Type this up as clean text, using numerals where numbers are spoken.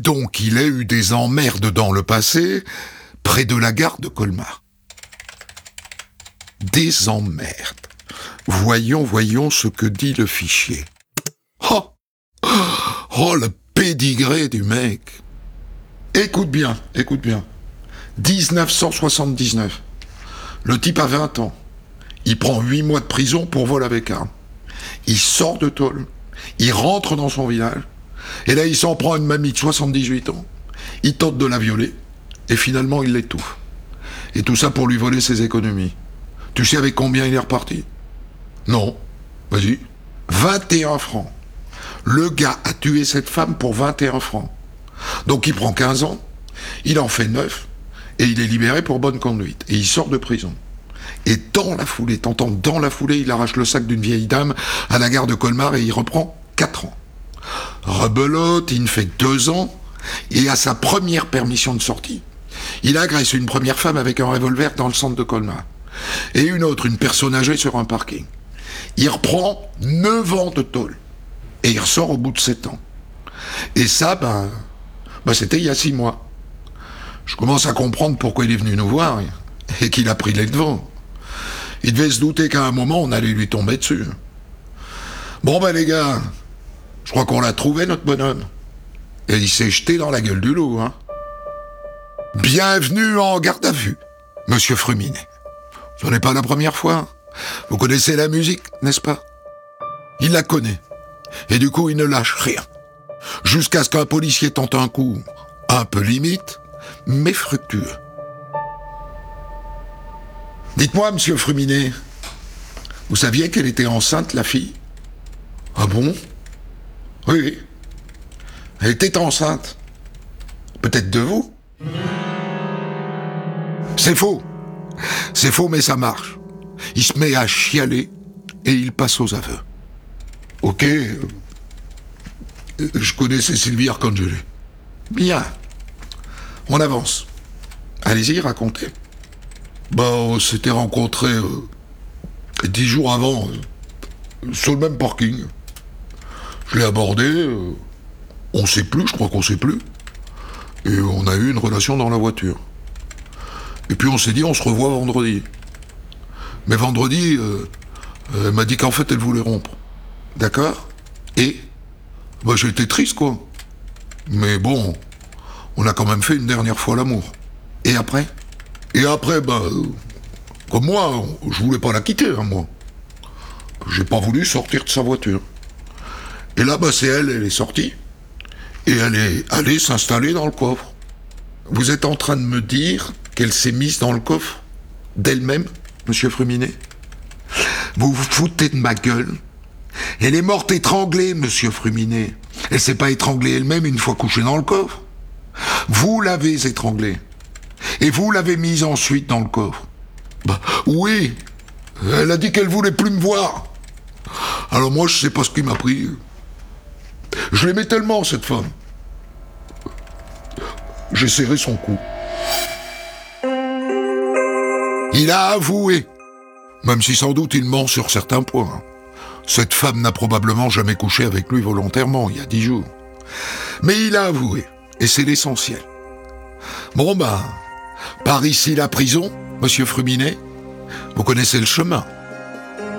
Donc il a eu des emmerdes dans le passé, près de la gare de Colmar. Des emmerdes. Voyons ce que dit le fichier. Oh, le pédigré du mec. Écoute bien. 1979. Le type a 20 ans. Il prend 8 mois de prison pour vol avec arme. Il sort de tôle. Il rentre dans son village. Et là, il s'en prend à une mamie de 78 ans. Il tente de la violer. Et finalement, il l'étouffe. Et tout ça pour lui voler ses économies. Tu sais avec combien il est reparti? Non. Vas-y. 21 francs. Le gars a tué cette femme pour 21 francs. Donc il prend 15 ans, il en fait 9, et il est libéré pour bonne conduite. Et il sort de prison. Et dans la foulée, il arrache le sac d'une vieille dame à la gare de Colmar et il reprend 4 ans. Rebelote, il ne fait que 2 ans, et à sa première permission de sortie, il agresse une première femme avec un revolver dans le centre de Colmar. Et une autre, une personne âgée sur un parking. Il reprend 9 ans de tôle. Et il ressort au bout de 7 ans. Et ça, c'était il y a 6 mois. Je commence à comprendre pourquoi il est venu nous voir et qu'il a pris les devants. Il devait se douter qu'à un moment, on allait lui tomber dessus. Bon les gars, je crois qu'on l'a trouvé, notre bonhomme. Et il s'est jeté dans la gueule du loup, hein. Bienvenue en garde à vue, monsieur Fruminet. Ce n'est pas la première fois. Vous connaissez la musique, n'est-ce pas? Il la connaît. Et du coup, il ne lâche rien. Jusqu'à ce qu'un policier tente un coup un peu limite, mais fructueux. Dites-moi, monsieur Fruminet, vous saviez qu'elle était enceinte, la fille? Ah bon? Oui. Elle était enceinte. Peut-être de vous? C'est faux. C'est faux, mais ça marche. Il se met à chialer et il passe aux aveux. Ok, je connaissais Sylvie Arcangeli. Bien. On avance. Allez-y, racontez. On s'était rencontrés 10 jours avant, sur le même parking. Je l'ai abordé, on sait plus, je crois qu'on sait plus. Et on a eu une relation dans la voiture. Et puis on s'est dit, on se revoit vendredi. Mais vendredi, elle m'a dit qu'en fait, elle voulait rompre. D'accord? Et j'ai été triste, quoi. Mais bon, on a quand même fait une dernière fois l'amour. Et après? Et après, comme moi, je voulais pas la quitter, hein, moi. J'ai pas voulu sortir de sa voiture. Et là, c'est elle est sortie. Et elle est allée s'installer dans le coffre. Vous êtes en train de me dire qu'elle s'est mise dans le coffre d'elle-même, monsieur Fruminet? Vous vous foutez de ma gueule? Elle est morte étranglée, monsieur Fruminet. Elle s'est pas étranglée elle-même une fois couchée dans le coffre. Vous l'avez étranglée. Et vous l'avez mise ensuite dans le coffre. Oui. Elle a dit qu'elle voulait plus me voir. Alors moi, je sais pas ce qui m'a pris. Je l'aimais tellement, cette femme. J'ai serré son cou. Il a avoué. Même si sans doute il ment sur certains points. Cette femme n'a probablement jamais couché avec lui volontairement, il y a 10 jours. Mais il a avoué, et c'est l'essentiel. Par ici la prison, monsieur Fruminet, vous connaissez le chemin.